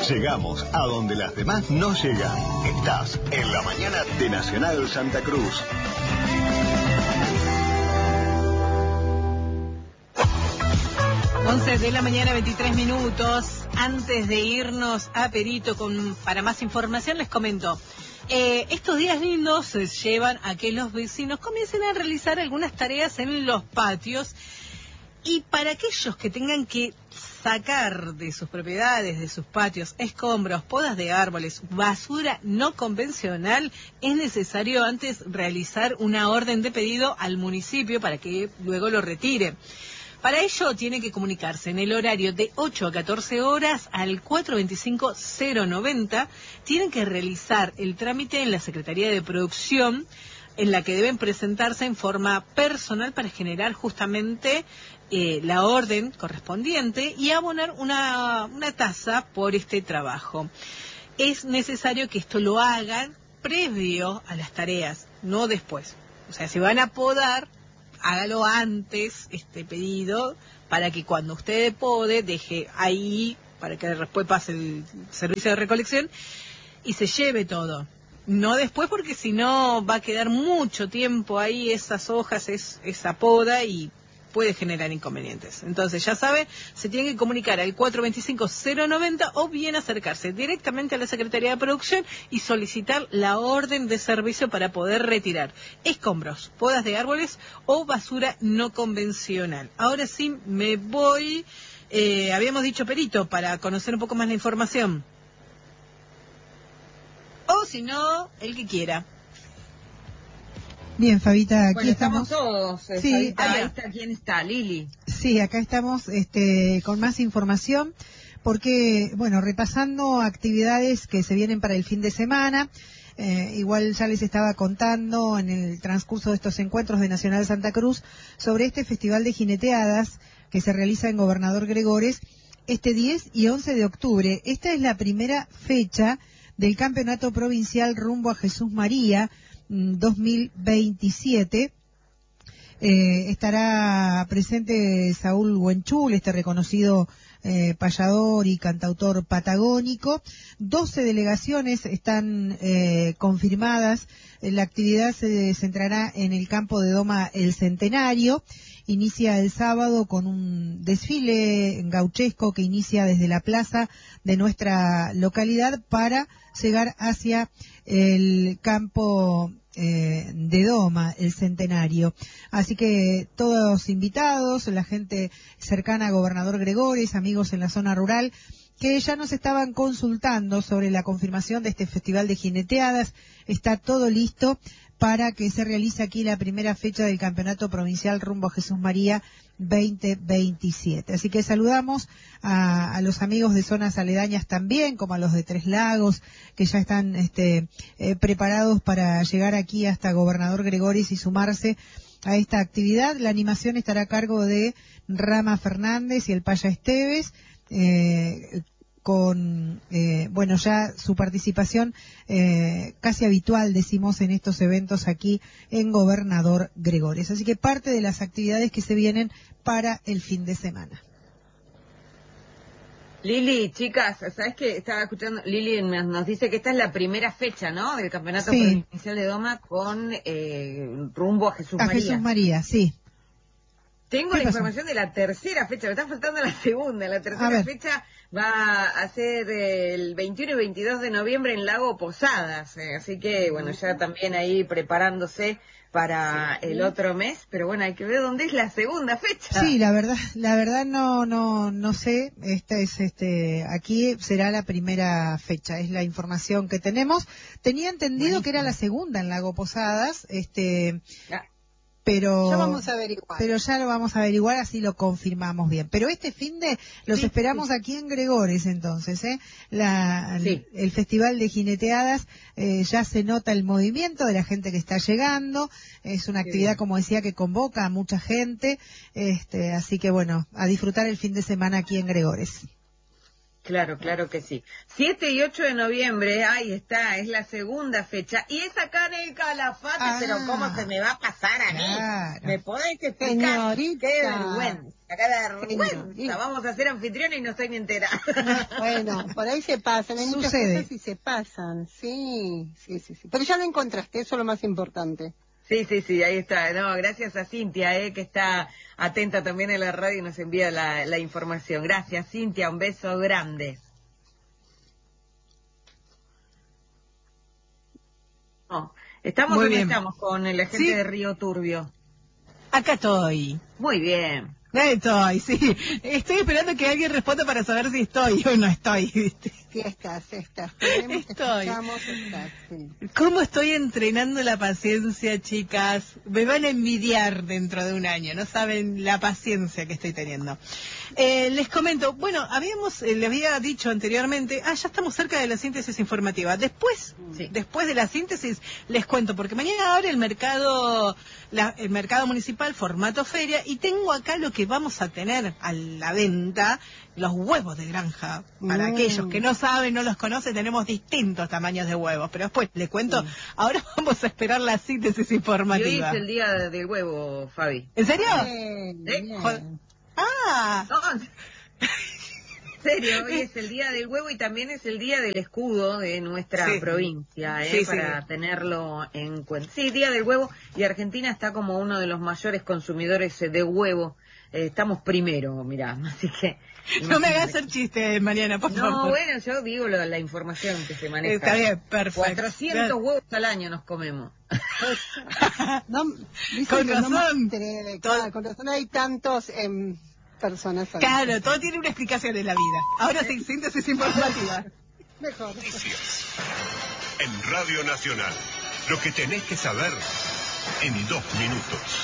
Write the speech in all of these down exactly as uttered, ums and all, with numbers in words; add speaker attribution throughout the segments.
Speaker 1: Llegamos a donde las demás no llegan. Estás en la mañana de Nacional Santa Cruz.
Speaker 2: once de la mañana, veintitrés minutos. Antes de irnos a Perito con para más información, les comento. Eh, estos días lindos se llevan a que los vecinos comiencen a realizar algunas tareas en los patios. Y para aquellos que tengan que sacar de sus propiedades, de sus patios, escombros, podas de árboles, basura no convencional, es necesario antes realizar una orden de pedido al municipio para que luego lo retire. Para ello tiene que comunicarse en el horario de ocho a catorce horas al cuatro dos cinco, cero noventa. Tienen que realizar el trámite en la Secretaría de Producción, en la que deben presentarse en forma personal para generar justamente eh, la orden correspondiente y abonar una, una tasa por este trabajo. Es necesario que esto lo hagan previo a las tareas, no después. O sea, si van a podar, hágalo antes, este pedido, para que cuando usted pode, deje ahí, para que después pase el servicio de recolección y se lleve todo. No después, porque si no va a quedar mucho tiempo ahí esas hojas, es, esa poda, y puede generar inconvenientes. Entonces, ya sabe, se tiene que comunicar al cuatro dos cinco, cero noventa o bien acercarse directamente a la Secretaría de Producción y solicitar la orden de servicio para poder retirar escombros, podas de árboles o basura no convencional. Ahora sí, me voy, eh, habíamos dicho Perito, para conocer un poco más la información. O si no, el que quiera.
Speaker 3: Bien, Fabita, aquí
Speaker 4: bueno, estamos.
Speaker 3: estamos
Speaker 4: todos. Eh,
Speaker 3: sí,
Speaker 4: Fabita, ahí
Speaker 3: ah,
Speaker 4: está, ¿quién está? Lili.
Speaker 3: Sí, acá estamos este, con más información, porque, bueno, repasando actividades que se vienen para el fin de semana. Eh, igual ya les estaba contando en el transcurso de estos encuentros de Nacional Santa Cruz sobre este festival de jineteadas que se realiza en Gobernador Gregores este diez y once de octubre. Esta es la primera fecha del Campeonato Provincial rumbo a Jesús María dos mil veintisiete. Eh, estará presente Saúl Huenchul, este reconocido eh, payador y cantautor patagónico. doce delegaciones están eh, confirmadas. La actividad se centrará en el campo de Doma El Centenario. Inicia el sábado con un desfile gauchesco que inicia desde la plaza de nuestra localidad para llegar hacia el campo eh, de Doma, El Centenario. Así que todos invitados, la gente cercana a Gobernador Gregores, amigos en la zona rural, que ya nos estaban consultando sobre la confirmación de este festival de jineteadas. Está todo listo para que se realice aquí la primera fecha del Campeonato Provincial rumbo a Jesús María veinte veintisiete. Así que saludamos a, a los amigos de zonas aledañas también, como a los de Tres Lagos, que ya están este, eh, preparados para llegar aquí hasta Gobernador Gregores y sumarse a esta actividad. La animación estará a cargo de Rama Fernández y el Paya Esteves, eh, con, eh, bueno, ya su participación eh, casi habitual, decimos, en estos eventos aquí en Gobernador Gregores. Así que parte de las actividades que se vienen para el fin de semana.
Speaker 4: Lili, chicas, ¿sabes qué? Estaba escuchando, Lili nos dice que esta es la primera fecha, ¿no?, del Campeonato
Speaker 3: Sí.
Speaker 4: Provincial de Doma con eh, rumbo a Jesús
Speaker 3: a
Speaker 4: María.
Speaker 3: Jesús María, sí.
Speaker 4: Tengo la información de la tercera fecha, me está faltando la segunda. La tercera fecha va a ser el veintiuno y veintidós de noviembre en Lago Posadas, eh, así que bueno, ya también ahí preparándose para sí. el otro mes, pero bueno, hay que ver dónde es la segunda fecha.
Speaker 3: Sí, la verdad, la verdad no, no, no sé. Esta es, este, aquí será la primera fecha, es la información que tenemos. Tenía entendido Buenísimo. que era la segunda en Lago Posadas, este. Ya. Pero
Speaker 2: ya vamos a averiguar.
Speaker 3: Pero ya lo vamos a averiguar, así lo confirmamos bien. Pero este fin de los sí, esperamos sí. aquí en Gregores, entonces, ¿eh? La, sí. el, el Festival de Jineteadas, eh, ya se nota el movimiento de la gente que está llegando. Es una actividad, sí. como decía, que convoca a mucha gente. Este, así que bueno, a disfrutar el fin de semana aquí en Gregores.
Speaker 4: Claro, claro que sí. siete y ocho de noviembre, ahí está, es la segunda fecha. Y es acá en el Calafate, ah, pero ¿cómo se me va a pasar a mí? Claro. ¿Me podés explicar?
Speaker 5: Señorita.
Speaker 4: ¡Qué vergüenza! ¡Qué vergüenza! Señorita. Vamos a ser anfitriones y no estoy ni entera.
Speaker 5: Bueno, por ahí se pasan, hay muchas
Speaker 3: Sucede.
Speaker 5: cosas y se pasan. Sí, sí, sí, sí. Pero ya lo encontraste, eso es lo más importante.
Speaker 4: Sí, sí, sí, ahí está. No, gracias a Cintia, eh, que está atenta también en la radio y nos envía la, la información. Gracias, Cintia, un beso grande. No, ¿estamos
Speaker 2: Muy
Speaker 4: o no
Speaker 2: bien.
Speaker 4: estamos con la gente
Speaker 2: Sí.
Speaker 4: de Río Turbio?
Speaker 2: Acá estoy.
Speaker 4: Muy bien.
Speaker 2: Estoy, sí. Estoy esperando que alguien responda para saber si estoy o no estoy, ¿viste?
Speaker 5: Sí, estás, estás. Queremos, te
Speaker 2: Estoy.
Speaker 5: escuchamos, estás, sí.
Speaker 2: ¿Cómo estoy entrenando la paciencia, chicas? Me van a envidiar dentro de un año, no saben la paciencia que estoy teniendo. Eh, les comento, bueno, habíamos, eh, les había dicho anteriormente, ah, ya estamos cerca de la síntesis informativa. Después,
Speaker 4: Sí.
Speaker 2: después de la síntesis, les cuento, porque mañana abre el mercado, la, el mercado municipal, formato feria, y tengo acá lo que vamos a tener a la venta, los huevos de granja. Para
Speaker 5: Mm.
Speaker 2: aquellos que no saben, no los conocen, tenemos distintos tamaños de huevos, pero después les cuento,
Speaker 5: Sí.
Speaker 2: ahora vamos a esperar la síntesis
Speaker 4: Y hoy
Speaker 2: informativa.
Speaker 4: es el día del huevo, Fabi.
Speaker 2: ¿En serio?
Speaker 5: Bien,
Speaker 4: ¿Eh?
Speaker 5: bien.
Speaker 2: Joder. Ah,
Speaker 4: No, en serio, hoy es el día del huevo y también es el día del escudo de nuestra
Speaker 2: Sí.
Speaker 4: provincia, ¿eh?
Speaker 2: Sí, sí.
Speaker 4: Para tenerlo en cuenta. Sí, día del huevo, y Argentina está como uno de los mayores consumidores eh, de huevo. Eh, estamos primero, mirá, así que...
Speaker 2: no me hagas hacer chistes, Mariana, por
Speaker 4: No,
Speaker 2: favor.
Speaker 4: bueno, yo digo lo- la información que se maneja.
Speaker 2: Está bien, perfecto.
Speaker 4: cuatrocientos huevos al año nos comemos.
Speaker 5: No, dicen
Speaker 2: Con
Speaker 5: que no
Speaker 2: razón.
Speaker 5: me atrevo,
Speaker 2: Todo-
Speaker 5: claro, con razón hay tantos em, personas. ahí.
Speaker 2: Claro, todo tiene una explicación en la vida. Ahora sí, síntesis informativa.
Speaker 5: Mejor.
Speaker 1: Noticias. En Radio Nacional. Lo que tenés que saber en dos minutos.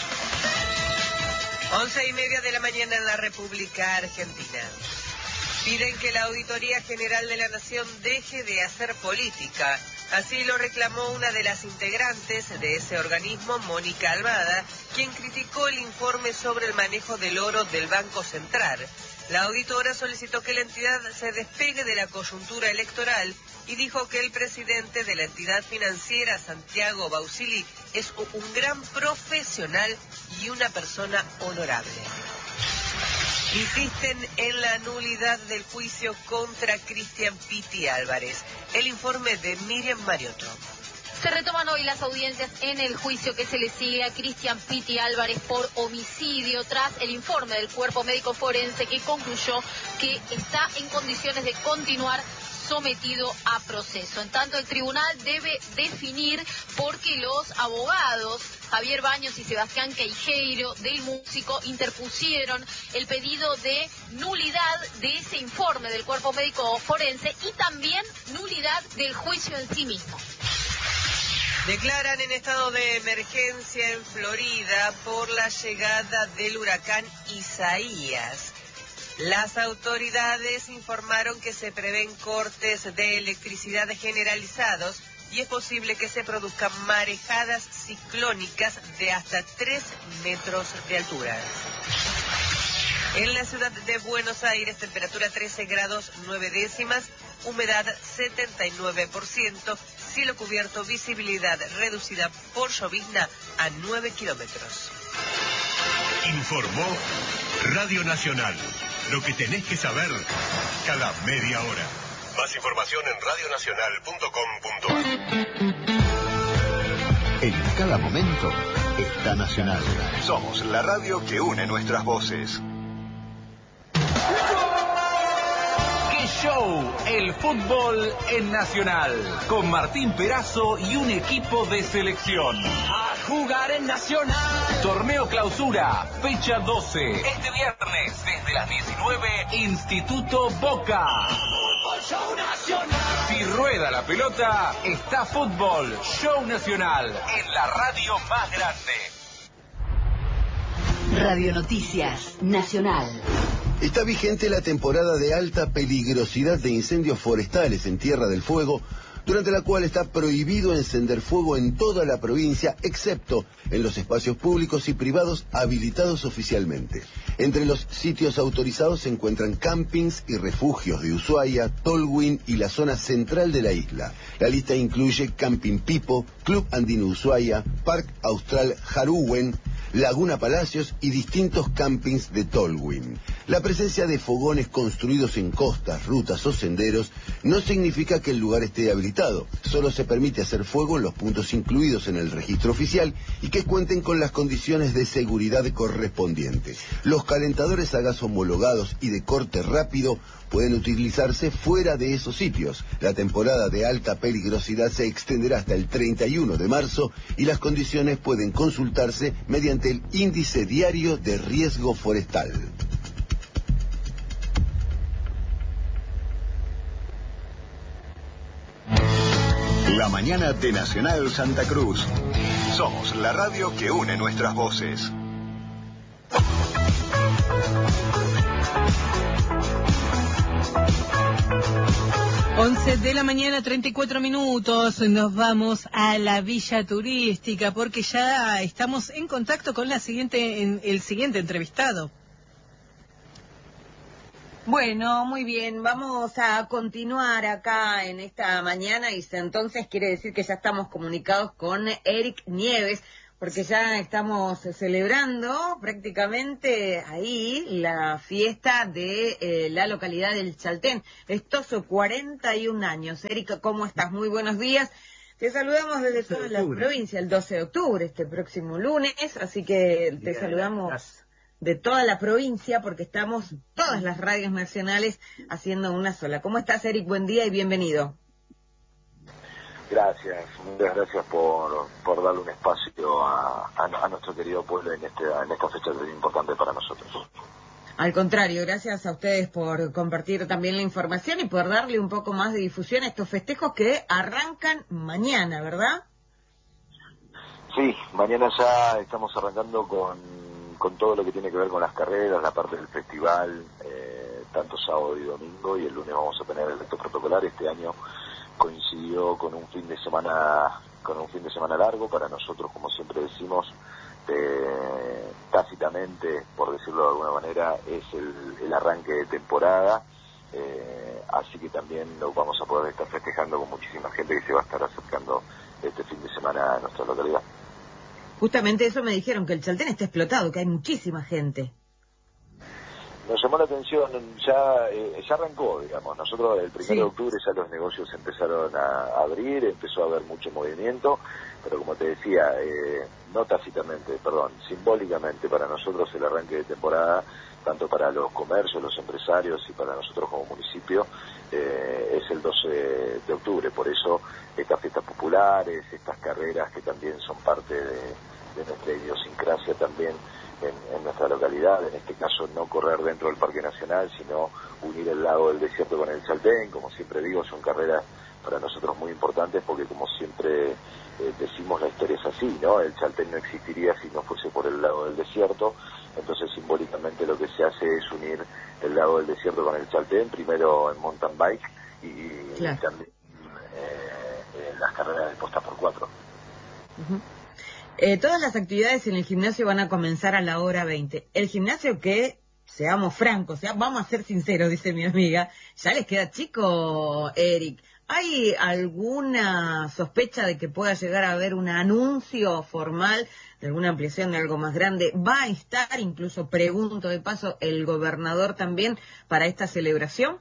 Speaker 6: Once y media de la mañana en la República Argentina. Piden que la Auditoría General de la Nación deje de hacer política. Así lo reclamó una de las integrantes de ese organismo, Mónica Almada, quien criticó el informe sobre el manejo del oro del Banco Central. La auditora solicitó que la entidad se despegue de la coyuntura electoral y dijo que el presidente de la entidad financiera, Santiago Bausili, es un gran profesional y una persona honorable. Insisten en la nulidad del juicio contra Cristian Pitti Álvarez. El informe de Miriam Mariotto.
Speaker 7: Se retoman hoy las audiencias en el juicio que se le sigue a Cristian Pitti Álvarez por homicidio tras el informe del cuerpo médico forense que concluyó que está en condiciones de continuar sometido a proceso. En tanto, el tribunal debe definir por qué los abogados Javier Baños y Sebastián Queijeiro del músico interpusieron el pedido de nulidad de ese informe del cuerpo médico forense y también nulidad del juicio en sí mismo.
Speaker 6: Declaran en estado de emergencia en Florida por la llegada del huracán Isaías. Las autoridades informaron que se prevén cortes de electricidad generalizados y es posible que se produzcan marejadas ciclónicas de hasta tres metros de altura. En la ciudad de Buenos Aires, temperatura trece grados nueve décimas, humedad setenta y nueve por ciento, cielo cubierto, visibilidad reducida por llovizna a nueve kilómetros.
Speaker 1: Informó Radio Nacional. Lo que tenés que saber cada media hora. Más información en radionacional punto com punto a r. En cada momento está Nacional. Somos la radio que une nuestras voces.
Speaker 8: ¡Qué show! El fútbol en Nacional. Con Martín Perazo y un equipo de selección.
Speaker 9: A jugar en Nacional.
Speaker 8: Torneo Clausura, fecha doce. Este viernes, desde las diecinueve, Instituto Boca.
Speaker 9: Fútbol Show Nacional.
Speaker 8: Si rueda la pelota, está Fútbol Show Nacional. En la radio más grande.
Speaker 10: Radio Noticias Nacional.
Speaker 11: Está vigente la temporada de alta peligrosidad de incendios forestales en Tierra del Fuego, durante la cual está prohibido encender fuego en toda la provincia, excepto en los espacios públicos y privados habilitados oficialmente. Entre los sitios autorizados se encuentran campings y refugios de Ushuaia, Tolwyn y la zona central de la isla. La lista incluye Camping Pipo, Club Andino Ushuaia, Parque Austral Jarúwen, Laguna Palacios y distintos campings de Tolwyn. La presencia de fogones construidos en costas, rutas o senderos no significa que el lugar esté habilitado. Solo se permite hacer fuego en los puntos incluidos en el registro oficial y que cuenten con las condiciones de seguridad correspondientes. Los calentadores a gas homologados y de corte rápido pueden utilizarse fuera de esos sitios. La temporada de alta peligrosidad se extenderá hasta el treinta y uno de marzo y las condiciones pueden consultarse mediante el Índice Diario de Riesgo Forestal.
Speaker 1: La mañana de Nacional Santa Cruz. Somos la radio que une nuestras voces.
Speaker 2: once de la mañana, treinta y cuatro minutos, nos vamos a la Villa Turística porque ya estamos en contacto con la siguiente, en, el siguiente entrevistado.
Speaker 4: Bueno, muy bien, vamos a continuar acá en esta mañana y entonces quiere decir que ya estamos comunicados con Eric Nieves, porque ya estamos celebrando prácticamente ahí la fiesta de eh, la localidad del Chaltén. Estos cuarenta y un años. Eric, ¿cómo estás? Muy buenos días. Te saludamos desde toda la provincia el doce de octubre, este próximo lunes, así que te saludamos de toda la provincia porque estamos todas las radios nacionales haciendo una sola. ¿Cómo estás, Eric? Buen día y bienvenido.
Speaker 12: Gracias, muchas gracias por, por darle un espacio a, a, a nuestro querido pueblo en, este, en esta fecha tan importante para nosotros.
Speaker 4: Al contrario, gracias a ustedes por compartir también la información y por darle un poco más de difusión a estos festejos que arrancan mañana, ¿verdad?
Speaker 12: Sí, mañana ya estamos arrancando con, con todo lo que tiene que ver con las carreras, la parte del festival, eh, tanto sábado y domingo, y el lunes vamos a tener el acto protocolar. Este año coincidió con un fin de semana con un fin de semana largo para nosotros, como siempre decimos, eh, tácitamente, por decirlo de alguna manera, es el, el arranque de temporada, eh, así que también lo vamos a poder estar festejando con muchísima gente que se va a estar acercando este fin de semana a nuestra localidad.
Speaker 4: Justamente eso me dijeron, que el Chaltén está explotado, que hay muchísima gente.
Speaker 12: Nos llamó la atención, ya eh, ya arrancó, digamos, nosotros el primero sí. de octubre ya los negocios empezaron a abrir, empezó a haber mucho movimiento, pero como te decía, eh, no tácitamente, perdón, simbólicamente para nosotros el arranque de temporada, tanto para los comercios, los empresarios y para nosotros como municipio, eh, es el doce de octubre, por eso estas fiestas populares, estas carreras que también son parte de, de nuestra idiosincrasia también, En, en nuestra localidad, en este caso no correr dentro del Parque Nacional, sino unir el lago del Desierto con el Chaltén. Como siempre digo, son carreras para nosotros muy importantes porque, como siempre eh, decimos, la historia es así, ¿no? El Chaltén no existiría si no fuese por el lago del Desierto, entonces simbólicamente lo que se hace es unir el lago del Desierto con el Chaltén, primero en mountain bike y, claro. y también eh, en las carreras de posta por cuatro.
Speaker 4: Uh-huh. Eh, todas las actividades en el gimnasio van a comenzar a la hora veinte. El gimnasio que, seamos francos, sea, vamos a ser sinceros, dice mi amiga, ya les queda chico, Eric. ¿Hay alguna sospecha de que pueda llegar a haber un anuncio formal de alguna ampliación de algo más grande? ¿Va a estar, incluso pregunto de paso, el gobernador también para esta celebración?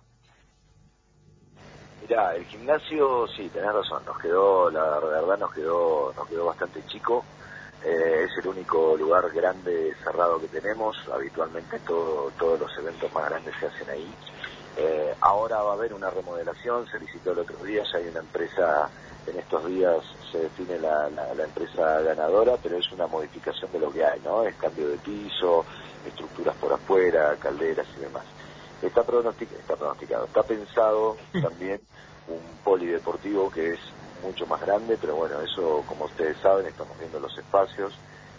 Speaker 12: Mirá, el gimnasio, sí, tenés razón, nos quedó, la verdad nos quedó, nos quedó bastante chico. Eh, es el único lugar grande cerrado que tenemos, habitualmente todo, todos los eventos más grandes se hacen ahí. Eh, ahora va a haber una remodelación, se licitó el otro día, ya hay una empresa, en estos días se define la, la, la empresa ganadora, pero es una modificación de lo que hay, ¿no? Es cambio de piso, estructuras por afuera, calderas y demás. Está pronosticado, está pronosticado, está pensado también un polideportivo que es mucho más grande, pero bueno, eso, como ustedes saben, estamos viendo los espacios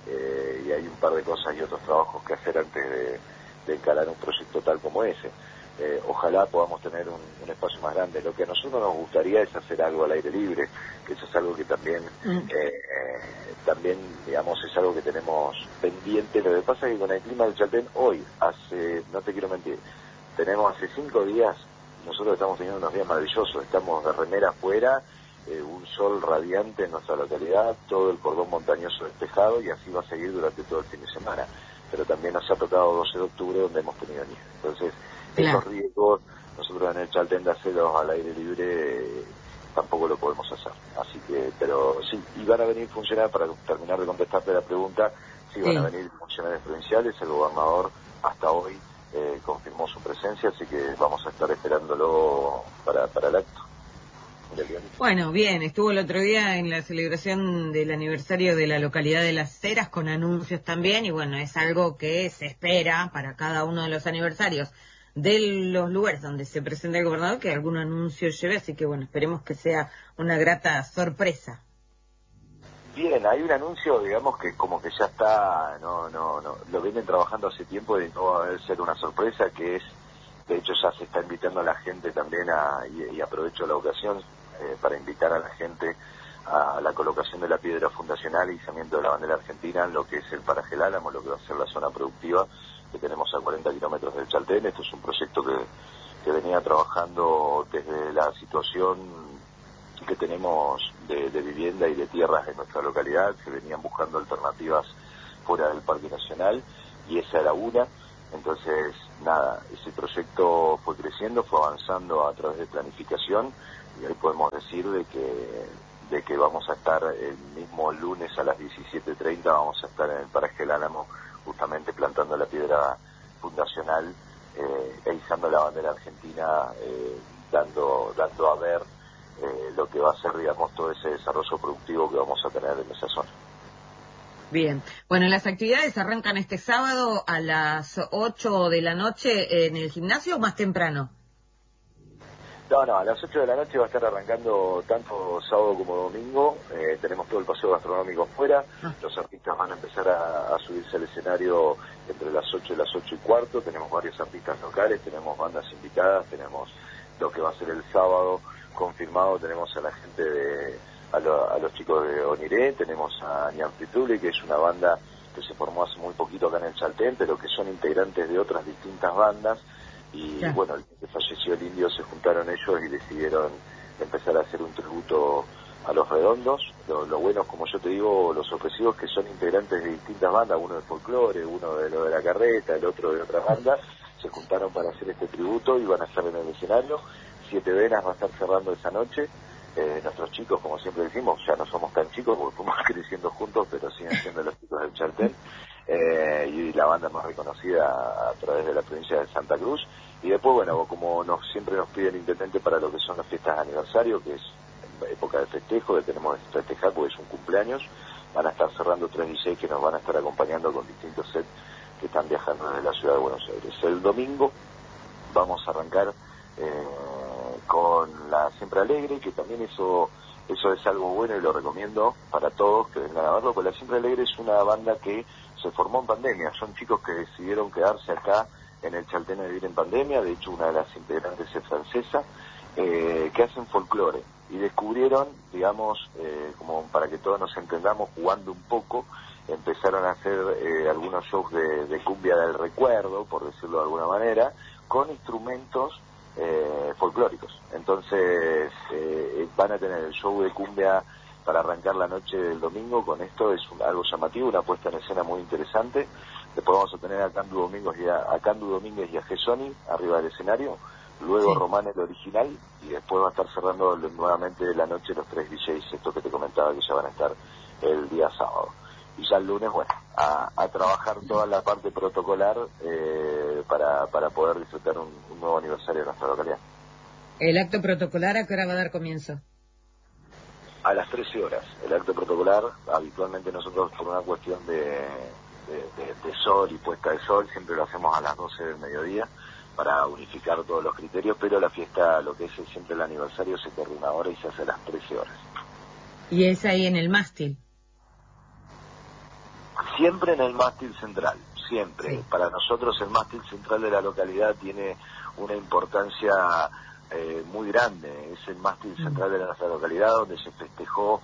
Speaker 12: eh, y hay un par de cosas y otros trabajos que hacer antes de, de encarar un proyecto tal como ese. eh, ojalá podamos tener un, un espacio más grande. Lo que a nosotros nos gustaría es hacer algo al aire libre, que eso es algo que también, mm. eh, eh, también digamos, es algo que tenemos pendiente. Lo que pasa es que con el clima del Chaltén hoy, hace, no te quiero mentir, tenemos hace cinco días, nosotros estamos teniendo unos días maravillosos, estamos de remera afuera, eh, un sol radiante en nuestra localidad, todo el cordón montañoso despejado, y así va a seguir durante todo el fin de semana. Pero también nos ha tocado doce de octubre, donde hemos tenido nieve. Entonces, claro, esos riesgos, nosotros en el Chaltén de hacerlos al aire libre, eh, tampoco lo podemos hacer. Así que, pero sí, y van a venir funcionarios, para terminar de contestarte la pregunta, sí, van sí. a venir funcionarios provinciales. El gobernador hasta hoy eh, confirmó su presencia, así que vamos a estar esperándolo para, para el acto.
Speaker 4: Bueno, bien, estuvo el otro día en la celebración del aniversario de la localidad de Las Heras con anuncios también, y bueno, es algo que se espera para cada uno de los aniversarios de los lugares donde se presenta el gobernador, que algún anuncio lleve, así que bueno, esperemos que sea una grata sorpresa.
Speaker 12: Bien, hay un anuncio, digamos, que como que ya está, no, no, no, lo vienen trabajando hace tiempo y no va a ser una sorpresa, que es, de hecho ya se está invitando a la gente también a, y, y aprovecho la ocasión eh, para invitar a la gente a la colocación de la piedra fundacional y izamiento de la bandera argentina en lo que es el Paraje El Álamo, lo que va a ser la zona productiva que tenemos a cuarenta kilómetros del Chaltén. Esto es un proyecto que, que venía trabajando desde la situación que tenemos de, de vivienda y de tierras en nuestra localidad. Se venían buscando alternativas fuera del Parque Nacional y esa era una. Entonces, nada, ese proyecto fue creciendo, fue avanzando a través de planificación, y hoy podemos decir de que de que vamos a estar el mismo lunes a las diecisiete treinta, vamos a estar en el Paraje El Álamo justamente plantando la piedra fundacional eh, e izando la bandera argentina, eh, dando dando a ver eh, lo que va a ser, digamos, todo ese desarrollo productivo que vamos a tener en esa zona.
Speaker 4: Bien, bueno, las actividades arrancan este sábado a las ocho de la noche en el gimnasio, o más temprano.
Speaker 12: No, no, a las ocho de la noche va a estar arrancando tanto sábado como domingo. Eh, tenemos todo el paseo gastronómico afuera. Ah. Los artistas van a empezar a, a subirse al escenario entre las ocho y las ocho y cuarto. Tenemos varios artistas locales, tenemos bandas invitadas, tenemos lo que va a ser el sábado confirmado. Tenemos a la gente de, a, lo, a los chicos de Oniré, tenemos a Ñanfitule, que es una banda que se formó hace muy poquito acá en el Chaltén, pero que son integrantes de otras distintas bandas. Y yeah. bueno, el que falleció el Indio, se juntaron ellos y decidieron empezar a hacer un tributo a los Redondos. Lo, lo bueno, como yo te digo, los sorpresivos, que son integrantes de distintas bandas, uno de folclore, uno de lo de la carreta, el otro de otra banda, se juntaron para hacer este tributo y van a estar en el escenario. Siete Venas va a estar cerrando esa noche. Eh, nuestros chicos, como siempre decimos, ya no somos tan chicos porque fuimos creciendo juntos, pero siguen siendo los chicos del Chaltén. Eh, y la banda más reconocida a través de la provincia de Santa Cruz. Y después, bueno, como nos siempre nos pide el intendente para lo que son las fiestas de aniversario, que es época de festejo, que tenemos que festejar porque es un cumpleaños, van a estar cerrando tres D Js que nos van a estar acompañando con distintos sets que están viajando desde la ciudad de Buenos Aires. El domingo vamos a arrancar eh, con la Siempre Alegre, que también eso eso es algo bueno y lo recomiendo para todos que vengan a verlo, porque la Siempre Alegre es una banda que se formó en pandemia. Son chicos que decidieron quedarse acá en el Chaltén a vivir en pandemia. De hecho, una de las integrantes es francesa, eh, que hacen folclore y descubrieron, digamos, eh, como para que todos nos entendamos, jugando un poco, empezaron a hacer eh, algunos shows de, de cumbia del recuerdo, por decirlo de alguna manera, con instrumentos eh, folclóricos. Entonces eh, van a tener el show de cumbia para arrancar la noche del domingo. Con esto es un, algo llamativo, una puesta en escena muy interesante. Después vamos a tener a Candu Domínguez y a, a Candu Domínguez y a Gesoni arriba del escenario, luego sí. Román el original, y después va a estar cerrando nuevamente la noche los tres D Js, esto que te comentaba, que ya van a estar el día sábado. Y ya el lunes, bueno, a, a trabajar toda la parte protocolar eh, para, para poder disfrutar un, un nuevo aniversario de nuestra localidad.
Speaker 4: ¿El acto protocolar a qué hora va a dar comienzo?
Speaker 12: A las trece horas. El acto protocolar, habitualmente nosotros, por una cuestión de, de, de, de sol y puesta de sol, siempre lo hacemos a las doce del mediodía para unificar todos los criterios, pero la fiesta, lo que es siempre el aniversario, se corre una hora y se hace a las trece horas.
Speaker 4: ¿Y es ahí en el mástil?
Speaker 12: Siempre en el mástil central, siempre.
Speaker 4: Sí.
Speaker 12: Para nosotros el mástil central de la localidad tiene una importancia eh, muy grande. Es el mástil central de nuestra localidad, donde se festejó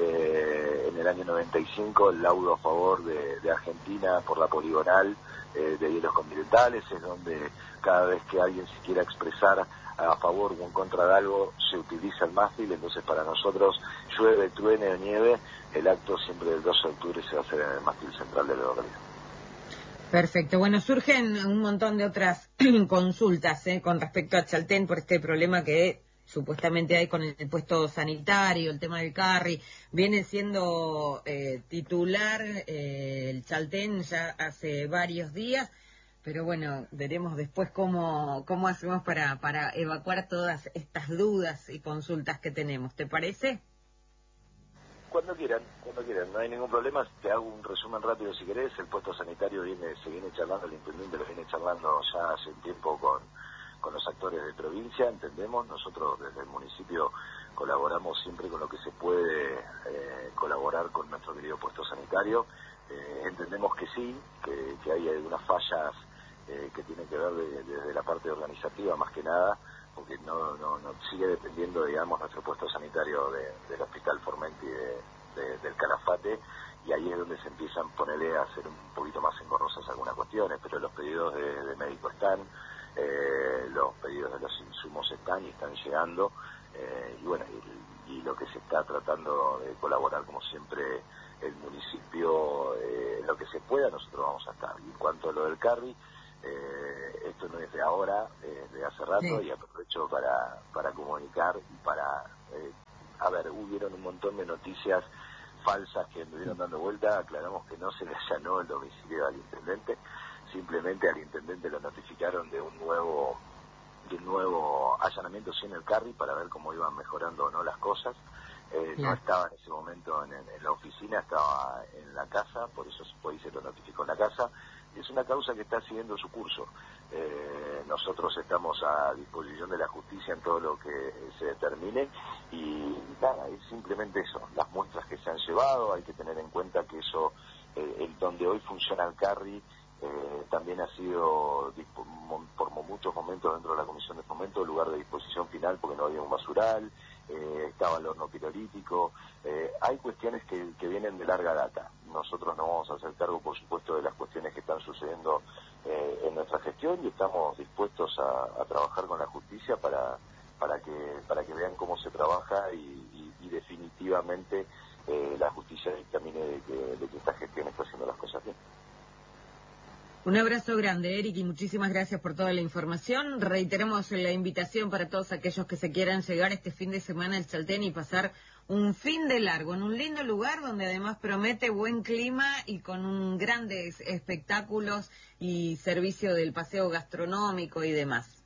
Speaker 12: eh, en el año noventa y cinco el laudo a favor de, de Argentina por la poligonal eh, de hielos continentales. Es donde cada vez que alguien se quiera expresar a favor o en contra de algo, se utiliza el mástil. Entonces, para nosotros, llueve, truene o nieve, el acto siempre del doce de octubre se va a hacer en el mástil central de la localidad.
Speaker 4: Perfecto. Bueno, surgen un montón de otras consultas ¿eh? con respecto a Chaltén por este problema que supuestamente hay con el puesto sanitario, el tema del carry. Viene siendo eh, titular eh, el Chaltén ya hace varios días, pero bueno, veremos después cómo, cómo hacemos para, para evacuar todas estas dudas y consultas que tenemos. ¿Te parece?
Speaker 12: Cuando quieran, cuando quieran, no hay ningún problema. Te hago un resumen rápido si querés. El puesto sanitario viene, se viene charlando, el intendente lo viene charlando ya hace un tiempo con, con los actores de provincia, entendemos. Nosotros desde el municipio colaboramos siempre con lo que se puede eh, colaborar con nuestro querido puesto sanitario. Eh, entendemos que sí, que, que hay algunas fallas eh, que tienen que ver desde de, de la parte organizativa más que nada, porque no, no, no sigue dependiendo, digamos, nuestro puesto sanitario de, del Hospital Formenti de, de, del Calafate, y ahí es donde se empiezan a ponerle a hacer un poquito más engorrosas algunas cuestiones, pero los pedidos de, de médico están, eh, los pedidos de los insumos están y están llegando, eh, y bueno, y, y lo que se está tratando de colaborar, como siempre, el municipio, eh, en lo que se pueda, nosotros vamos a estar. Y en cuanto a lo del carry, Eh, esto no es de ahora, eh, de hace rato, sí. Y aprovecho para, para comunicar y para, eh, a ver, hubieron un montón de noticias falsas que anduvieron dando vuelta. Aclaramos que no se le allanó el domicilio al intendente, simplemente al intendente lo notificaron de un nuevo, de un nuevo allanamiento sin el carry para ver cómo iban mejorando o no las cosas. Eh, no estaba en ese momento en, en la oficina, estaba en la casa, por eso después se lo notificó en la casa. Es una causa que está siguiendo su curso. Eh, nosotros estamos a disposición de la justicia en todo lo que se determine, y nada, es simplemente eso, las muestras que se han llevado. Hay que tener en cuenta que eso, eh, el donde hoy funciona el carry, eh, también ha sido por muchos momentos dentro de la Comisión de Fomento lugar de disposición final, porque no había un basural, eh, estaba el horno pirolítico. Eh, hay cuestiones que, que vienen de larga data. Nosotros no vamos a hacer cargo, por supuesto, de las cuestiones que están sucediendo eh, en nuestra gestión, y estamos dispuestos a, a trabajar con la justicia para para que para que vean cómo se trabaja, y, y, y definitivamente eh, la justicia dictamine de que, de que esta gestión está haciendo las cosas bien.
Speaker 4: Un abrazo grande, Eric, y muchísimas gracias por toda la información. Reiteramos la invitación para todos aquellos que se quieran llegar este fin de semana al Chaltén y pasar un fin de largo en un lindo lugar donde además promete buen clima y con un grandes espectáculos y servicio del paseo gastronómico y demás.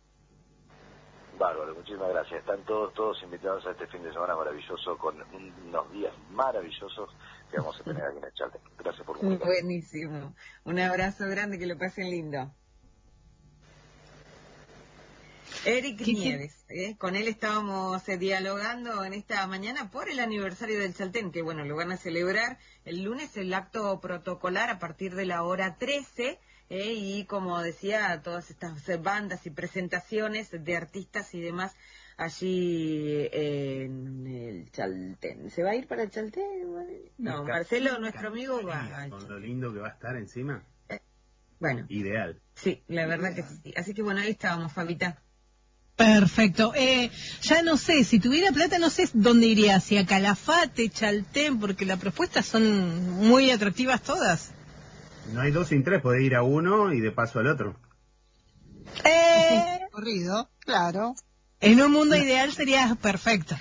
Speaker 12: Bárbaro, muchísimas gracias. Están todos todos invitados a este fin de semana maravilloso, con unos días maravillosos que vamos a tener aquí en el Chaltén. Gracias por comunicar.
Speaker 4: Buenísimo. Un abrazo grande, que lo pasen lindo. Eric Nieves, ¿eh? Con él estábamos eh, dialogando en esta mañana por el aniversario del Chaltén, que bueno, lo van a celebrar el lunes, el acto protocolar a partir de la hora trece, eh, y como decía, todas estas bandas y presentaciones de artistas y demás allí en el Chaltén. ¿Se va a ir para el Chaltén? No, Marcelo, nuestro amigo, va.
Speaker 13: Con lo lindo que va a estar encima.
Speaker 4: Eh, bueno.
Speaker 13: Ideal.
Speaker 4: Sí, la verdad Ideal. que sí. Así que bueno, ahí estábamos, Fabita.
Speaker 2: Perfecto. Eh, ya no sé, si tuviera plata no sé dónde iría, si a Calafate, Chaltén, porque las propuestas son muy atractivas todas.
Speaker 13: No hay dos sin tres, podés ir a uno y de paso al otro.
Speaker 2: Eh...
Speaker 5: Corrido, claro.
Speaker 2: En un mundo ideal sería perfecto.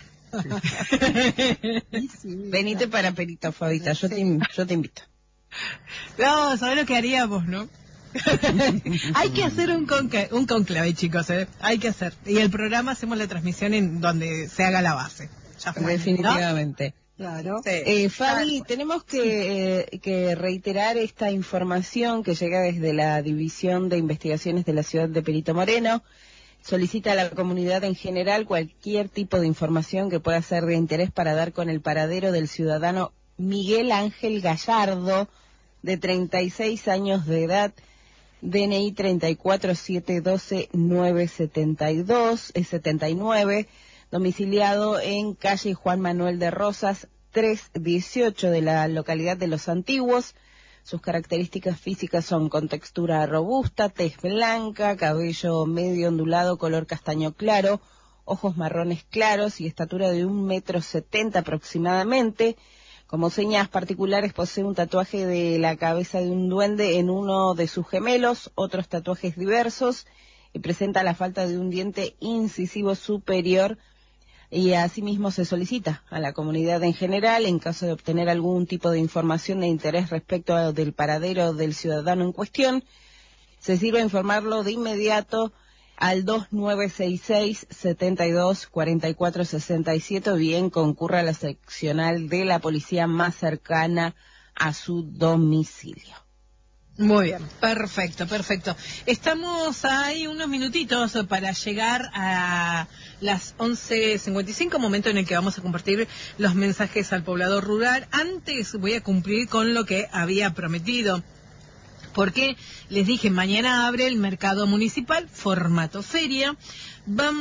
Speaker 5: Sí, sí,
Speaker 4: Venite para Perito, Fabita, yo, sí. te, yo te invito.
Speaker 2: No, ¿sabés lo que haríamos, no? Hay que hacer un, conca un conclave, chicos, ¿eh? Hay que hacer. Y el programa hacemos la transmisión en donde se haga la base. Ya fue,
Speaker 4: definitivamente.
Speaker 2: ¿no?
Speaker 5: Claro.
Speaker 4: Sí. Eh, Fabi, claro. Tenemos que, eh, que reiterar esta información que llega desde la División de Investigaciones de la Ciudad de Perito Moreno. Solicita a la comunidad en general cualquier tipo de información que pueda ser de interés para dar con el paradero del ciudadano Miguel Ángel Gallardo, de treinta y seis años de edad,
Speaker 14: D N I treinta y cuatro siete doce nueve setenta y dos, es setenta y nueve, domiciliado en calle Juan Manuel de Rosas, trescientos dieciocho de la localidad de Los Antiguos. Sus características físicas son con textura robusta, tez blanca, cabello medio ondulado, color castaño claro, ojos marrones claros y estatura de un metro setenta aproximadamente. Como señas particulares posee un tatuaje de la cabeza de un duende en uno de sus gemelos, otros tatuajes diversos, y presenta la falta de un diente incisivo superior. Y asimismo se solicita a la comunidad en general, en caso de obtener algún tipo de información de interés respecto a, del paradero del ciudadano en cuestión, se sirve a informarlo de inmediato al dos nueve seis seis, setenta y dos, cuarenta y cuatro sesenta y siete, o bien concurra a la seccional de la policía más cercana a su domicilio.
Speaker 2: Muy bien, perfecto, perfecto. Estamos ahí unos minutitos para llegar a las once cincuenta y cinco, momento en el que vamos a compartir los mensajes al poblador rural. Antes voy a cumplir con lo que había prometido, porque les dije, mañana abre el mercado municipal, formato feria. Van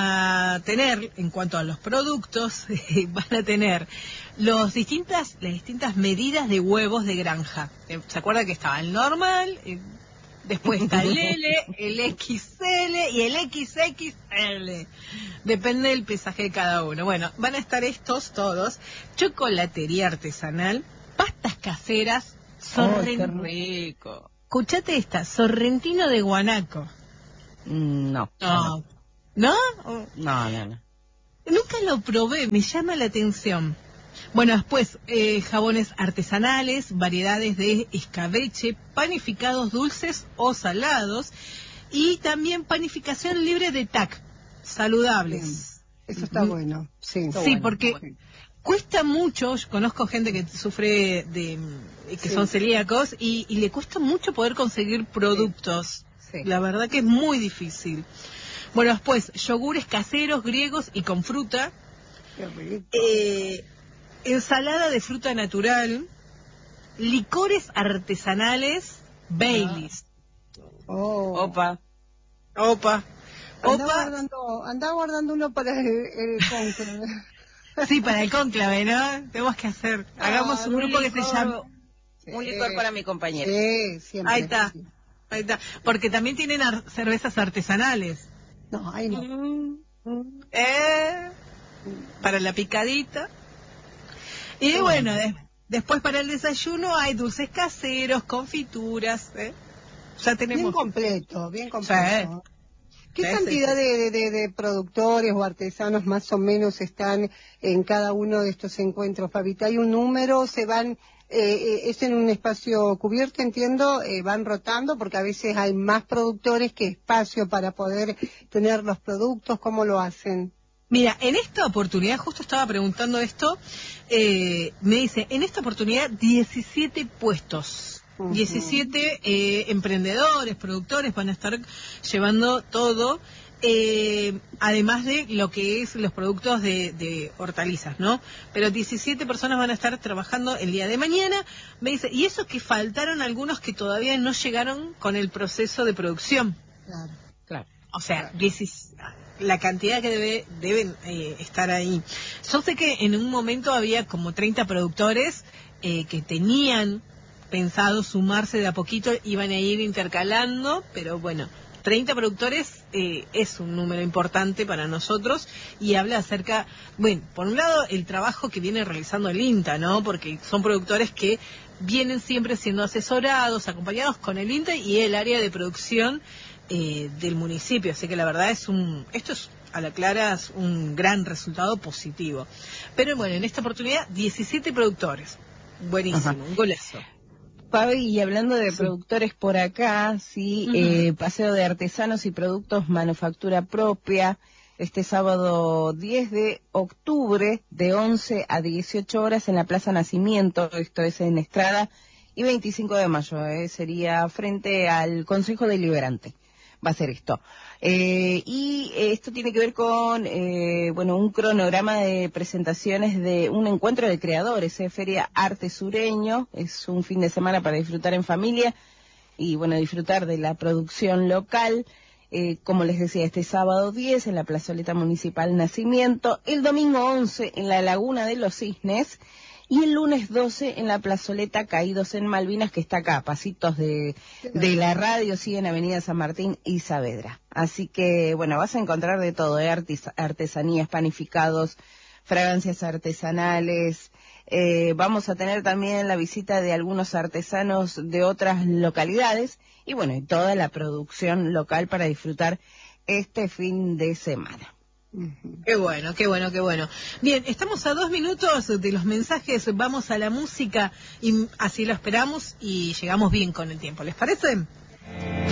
Speaker 2: a tener, en cuanto a los productos, van a tener los distintas, las distintas medidas de huevos de granja. ¿Se acuerda que estaba el normal? Después está el L, el X L y el X X L. Depende del pesaje de cada uno. Bueno, van a estar estos todos. Chocolatería artesanal, pastas caseras, sorrentino.
Speaker 14: Oh, qué rico.
Speaker 2: Escuchate esta, sorrentino de guanaco.
Speaker 14: No.
Speaker 2: No. ¿No?
Speaker 14: No, no, no.
Speaker 2: Nunca lo probé, me llama la atención. Bueno, después, eh, jabones artesanales, variedades de escabeche, panificados dulces o salados, y también panificación libre de T A C, saludables.
Speaker 5: Bien. Eso está mm. bueno, sí.
Speaker 2: Sí,
Speaker 5: bueno,
Speaker 2: porque
Speaker 5: bueno.
Speaker 2: cuesta mucho, yo conozco gente que sufre de, que sí. son celíacos, y, y le cuesta mucho poder conseguir productos. Sí. Sí. La verdad que es muy difícil. Bueno, después, yogures caseros, griegos y con fruta.
Speaker 5: Qué rico.
Speaker 2: Eh, ensalada de fruta natural, licores artesanales, Baileys.
Speaker 5: Oh.
Speaker 14: Opa.
Speaker 2: Opa.
Speaker 5: Anda
Speaker 2: Opa.
Speaker 5: guardando, anda guardando uno para el, el conclave.
Speaker 2: Sí, para el conclave, ¿no? Tenemos que hacer. Hagamos ah, un grupo licor, que se llame...
Speaker 14: Un licor para mi compañero.
Speaker 5: Sí, siempre.
Speaker 2: Ahí está.
Speaker 5: Sí.
Speaker 2: Ahí está. Porque también tienen ar cervezas artesanales.
Speaker 5: No, ahí no.
Speaker 2: Mm, mm, eh, para la picadita. Y sí, bueno, de, después para el desayuno hay dulces caseros, confituras. ¿eh? Ya tenemos.
Speaker 5: Bien completo, bien completo.
Speaker 2: Sí.
Speaker 5: ¿Qué
Speaker 2: sí,
Speaker 5: cantidad
Speaker 2: sí,
Speaker 5: sí. De, de, de productores o artesanos más o menos están en cada uno de estos encuentros, Fabita? ¿Hay un número? ¿Se van...? Eh, es en un espacio cubierto, entiendo, eh, van rotando porque a veces hay más productores que espacio para poder tener los productos. ¿Cómo lo hacen?
Speaker 2: Mira, en esta oportunidad, justo estaba preguntando esto, eh, me dice, en esta oportunidad diecisiete puestos, uh-huh. diecisiete eh, emprendedores, productores van a estar llevando todo. Eh, además de lo que es los productos de, de hortalizas, ¿no? Pero diecisiete personas van a estar trabajando el día de mañana. Me dice, y eso que faltaron algunos que todavía no llegaron con el proceso de producción.
Speaker 5: Claro,
Speaker 2: claro. O sea, la cantidad que debe, deben eh, estar ahí. Yo sé que en un momento había como treinta productores eh, que tenían pensado sumarse de a poquito, iban a ir intercalando, pero bueno, treinta productores eh, es un número importante para nosotros y habla acerca, bueno, por un lado el trabajo que viene realizando el INTA, ¿no? Porque son productores que vienen siempre siendo asesorados, acompañados con el INTA y el área de producción eh, del municipio, así que la verdad es un, esto es a la clara es un gran resultado positivo. Pero bueno, en esta oportunidad diecisiete productores, buenísimo, Ajá. un golazo.
Speaker 14: Fabi, y hablando de sí. productores por acá, sí, uh-huh. eh, paseo de artesanos y productos manufactura propia, este sábado diez de octubre, de once a dieciocho horas en la Plaza Nacimiento, esto es en Estrada, y veinticinco de mayo, eh, sería frente al Consejo Deliberante. Va a ser esto. Eh, y esto tiene que ver con, eh, bueno, un cronograma de presentaciones de un encuentro de creadores, eh, Feria Arte Sureño, es un fin de semana para disfrutar en familia, y bueno, disfrutar de la producción local. Eh, como les decía, este sábado diez en la Plazoleta Municipal Nacimiento, el domingo once en la Laguna de los Cisnes y el lunes doce en la Plazoleta Caídos en Malvinas, que está acá, pasitos de, de la radio, sí, en Avenida San Martín y Saavedra. Así que, bueno, vas a encontrar de todo, ¿eh? Artis- artesanías, panificados, fragancias artesanales. Eh, vamos a tener también la visita de algunos artesanos de otras localidades y bueno, y toda la producción local para disfrutar este fin de semana.
Speaker 2: Qué bueno, qué bueno, qué bueno. Bien, estamos a dos minutos de los mensajes, vamos a la música y así lo esperamos y llegamos bien con el tiempo. ¿Les parece?